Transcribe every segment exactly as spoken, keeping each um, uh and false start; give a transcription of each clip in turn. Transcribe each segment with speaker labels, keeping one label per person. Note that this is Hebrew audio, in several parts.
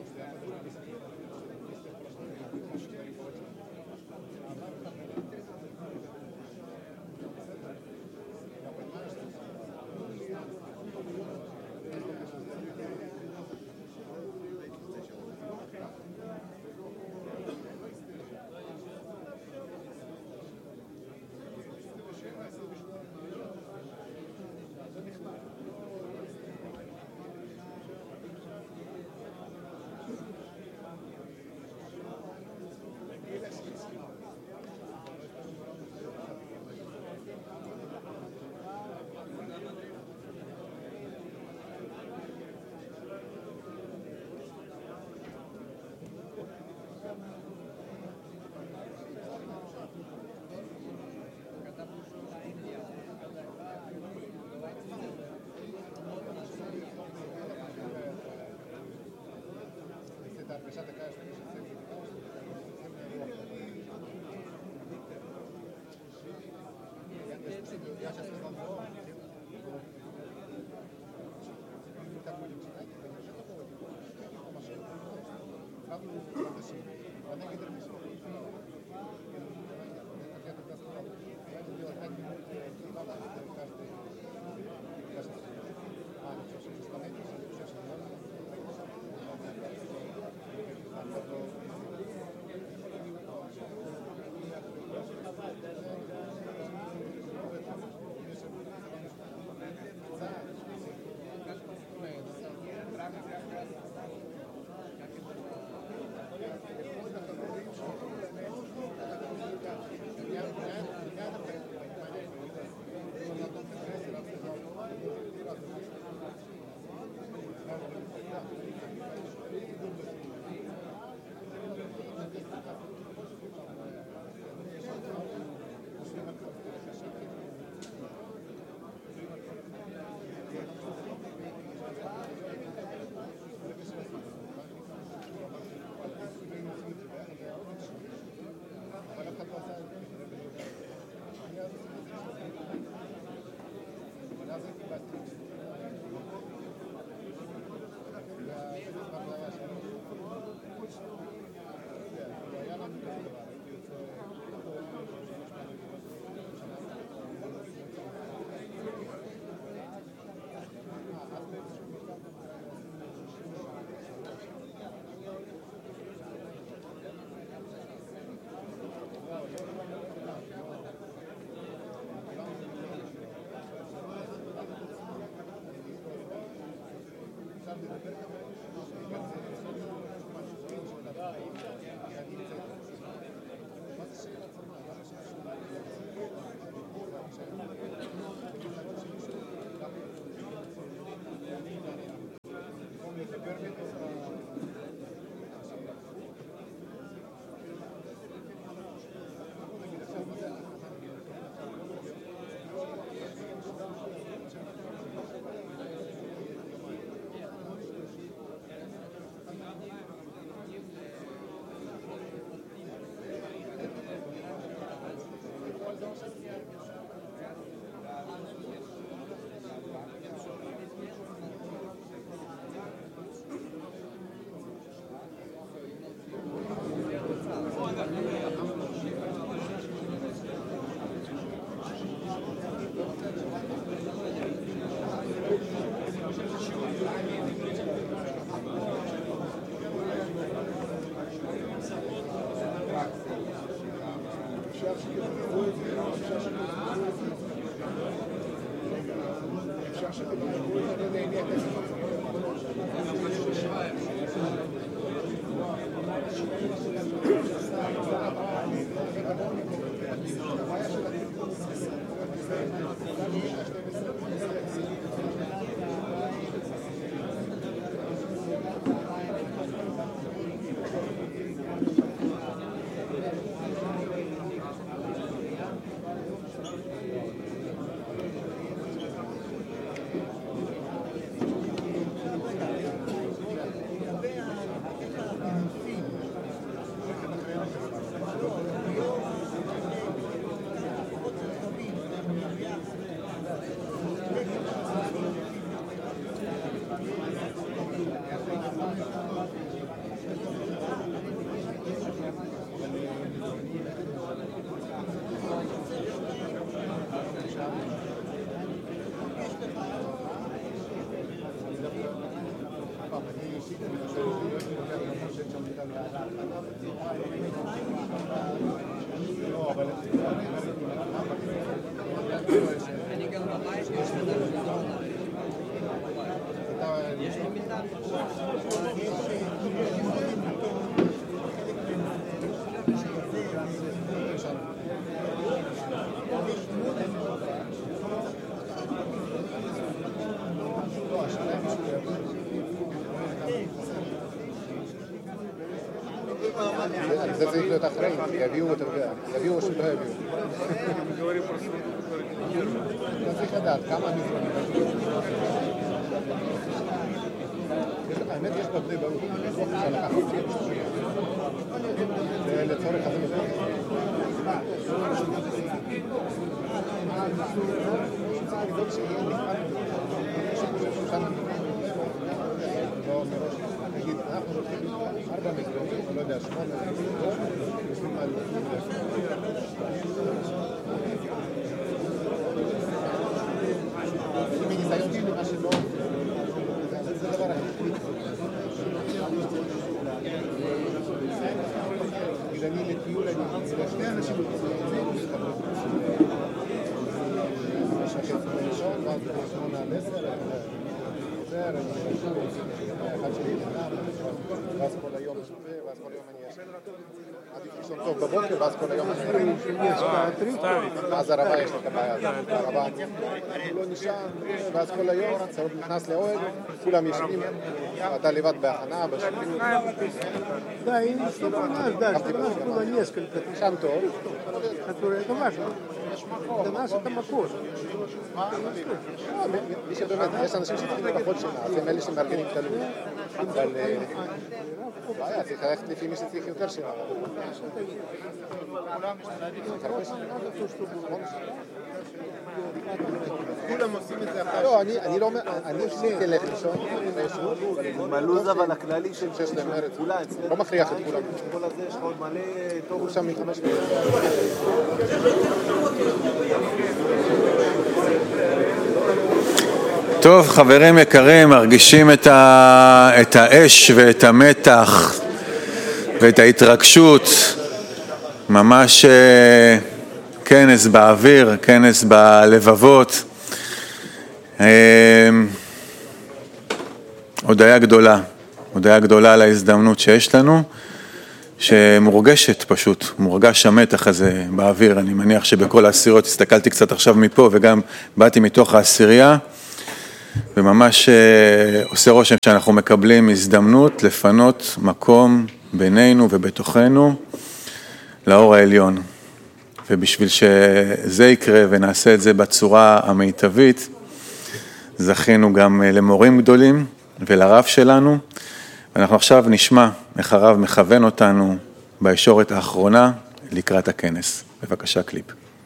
Speaker 1: Thank you. זה צריך להיות אחרי, יביאו את הרגע, יביאו או שלא יביאו. אתה צריך לדעת כמה מזרונים. האמת יש בבני ברוך, אפשר לקחת זה לצורך הזה מזרון. צריך לבדוק שיהיה נפרד. לא מראש, נגיד, אנחנו רוצים ארבע מזרונים, לא יודע, שמונה מזרונים, יושבים על... מניסיון שלי מה שלא... זה דבר הכי. אני לטיול, אני שני אנשים יש חצי בראשון, ואז בשמונה על עשר, עוזר, אני חושב, אחד שלי נדם, ואז כל היום שופה, ואז כל היום אני אשב. עדיף לישון טוב בבוקר, ואז כל היום אני אשב. ואז הרבה יש לי את הבעיה הזאת. הרבה אני לא נשען, ואז כל היום נכנס לאוהל, כולם ישבים, אתה לבד בהכנה, בשביל.
Speaker 2: Да, и чтобы у нас, да, чтобы у нас было несколько
Speaker 1: шантов,
Speaker 2: которые это важно. Для нас это макос.
Speaker 1: מי שבאמת, יש אנשים שצריכים לפחות שנה, אז הם אלה שמארגנים קלות. אבל בעיה, צריך ללכת לפי מי שצריך יותר שנה. כולם עושים את זה אחר. לא, אני לא אומר, אני עשיתי לך ראשון,
Speaker 3: מלוז אבל הכללי של
Speaker 1: שש למרץ, לא מכריח את כולם.
Speaker 3: כל הזה יש עוד מלא טוב.
Speaker 1: הוא שם מחמש
Speaker 4: טוב, חברים יקרים, מרגישים את, ה... את האש ואת המתח ואת ההתרגשות, ממש כנס באוויר, כנס בלבבות, הודיה גדולה, הודיה גדולה על ההזדמנות שיש לנו, שמורגשת פשוט, מורגש המתח הזה באוויר. אני מניח שבכל העשיריות, הסתכלתי קצת עכשיו מפה וגם באתי מתוך העשירייה, וממש עושה רושם שאנחנו מקבלים הזדמנות לפנות מקום בינינו ובתוכנו לאור העליון. ובשביל שזה יקרה ונעשה את זה בצורה המיטבית, זכינו גם למורים גדולים ולרב שלנו, ואנחנו עכשיו נשמע איך הרב מכוון אותנו בישורת האחרונה לקראת הכנס. בבקשה, קליפ.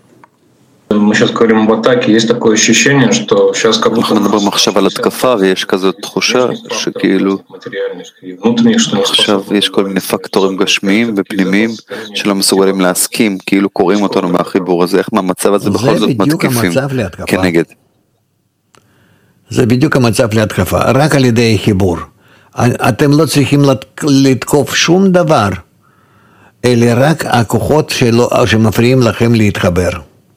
Speaker 5: אנחנו מדברים עכשיו על התקפה ויש כזאת תחושה שכאילו עכשיו יש כל מיני פקטורים גשמיים ופנימיים שלא מסוגלים להסכים, כאילו קוראים אותנו מהחיבור הזה. איך מהמצב הזה בכל זאת מתקיפים כנגד?
Speaker 6: זה בדיוק המצב להתקפה, רק על ידי חיבור. אתם לא צריכים לתקוף שום דבר, אלא רק הכוחות שלו, שמפריעים לכם להתחבר.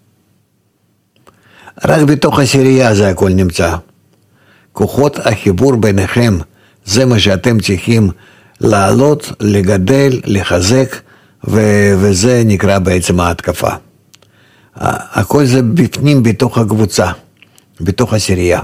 Speaker 6: רק בתוך הסירייה זה הכל נמצא. כוחות החיבור ביניכם, זה מה שאתם צריכים לעלות, לגדל, לחזק, ו- וזה נקרא בעצם ההתקפה. הכל זה בפנים בתוך הקבוצה, בתוך הסירייה.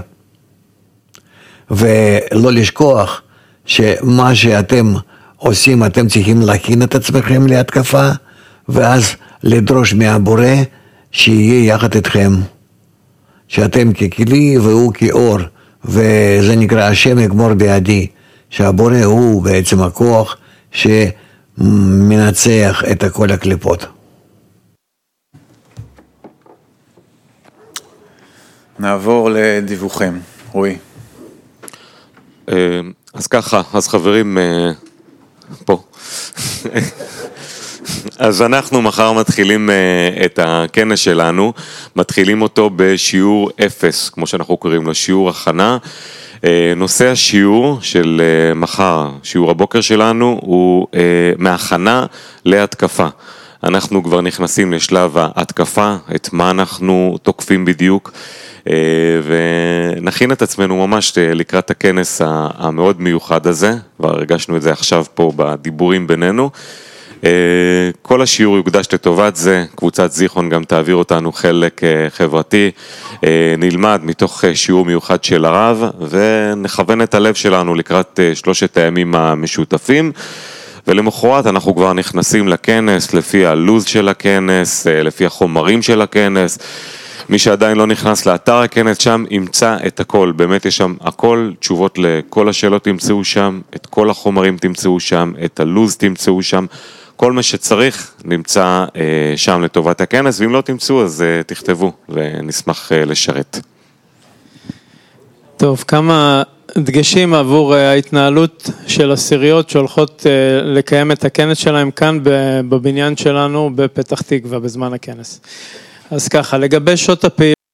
Speaker 6: ולא לשכוח שמה שאתם עושים, אתם צריכים להכין את עצמכם להתקפה, ואז לדרוש מהבורא שיהיה יחד איתכם. שאתם ככלי והוא כאור, וזה נקרא השם יגמור בידי, שהבורא הוא בעצם הכוח שמנצח את כל הקליפות.
Speaker 4: נעבור לדיווחים. רועי.
Speaker 7: אז ככה, אז חברים, פה. אז אנחנו מחר מתחילים את הכנס שלנו, מתחילים אותו בשיעור אפס, כמו שאנחנו קוראים לו, שיעור הכנה. נושא השיעור של מחר, שיעור הבוקר שלנו, הוא מהכנה להתקפה. אנחנו כבר נכנסים לשלב ההתקפה, את מה אנחנו תוקפים בדיוק, ונכין את עצמנו ממש לקראת הכנס המאוד מיוחד הזה, והרגשנו את זה עכשיו פה בדיבורים בינינו. כל השיעור יוקדש לטובת זה, קבוצת זיכרון גם תעביר אותנו חלק חברתי, נלמד מתוך שיעור מיוחד של הרב, ונכוון את הלב שלנו לקראת שלושת הימים המשותפים, ולמחרת אנחנו כבר נכנסים לכנס, לפי הלוז של הכנס, לפי החומרים של הכנס. מי שעדיין לא נכנס לאתר הכנס שם, ימצא את הכל, באמת יש שם הכל, תשובות לכל השאלות תמצאו שם, את כל החומרים תמצאו שם, את הלוז תמצאו שם, כל מה שצריך נמצא אה, שם לטובת הכנס, ואם לא תמצאו אז אה, תכתבו, ונשמח אה, לשרת.
Speaker 8: טוב, כמה דגשים עבור ההתנהלות של עשיריות שהולכות לקיים את הכנס שלהם כאן בבניין שלנו בפתח תקווה בזמן הכנס. אז ככה, לגבי שעות הפעילות,